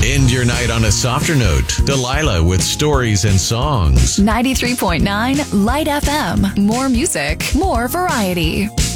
End your night on a softer note. Delilah with stories and songs. 93.9 Light FM. More music, more variety.